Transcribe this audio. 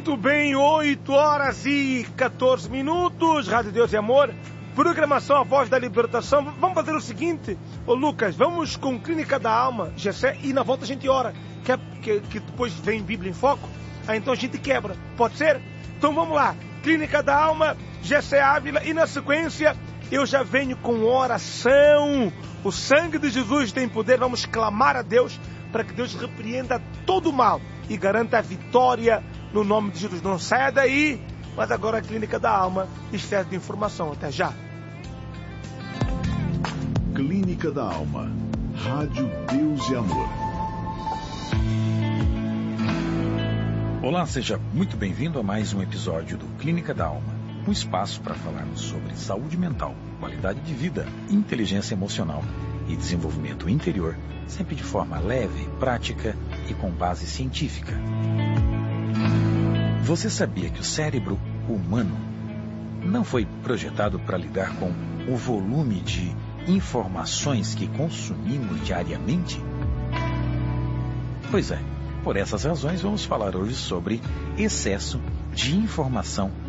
Muito bem, 8 horas e 14 minutos, Rádio Deus e Amor, programação A Voz da Libertação. Vamos fazer o seguinte, Lucas, vamos com Clínica da Alma, Gessé, e na volta a gente ora, que depois vem Bíblia em Foco, aí então a gente quebra, pode ser? Então vamos lá, Clínica da Alma, Gessé Ávila, e na sequência eu já venho com oração. O sangue de Jesus tem poder, vamos clamar a Deus para que Deus repreenda todo o mal e garanta a vitória no nome de Jesus. Não saia daí, mas agora a Clínica da Alma, excesso de informação. Até já. Clínica da Alma, Rádio Deus e Amor. Olá, seja muito bem-vindo a mais um episódio do Clínica da Alma, um espaço para falarmos sobre saúde mental, qualidade de vida, inteligência emocional e desenvolvimento interior, sempre de forma leve, prática e com base científica. Você sabia que o cérebro humano não foi projetado para lidar com o volume de informações que consumimos diariamente? Pois é, por essas razões vamos falar hoje sobre excesso de informação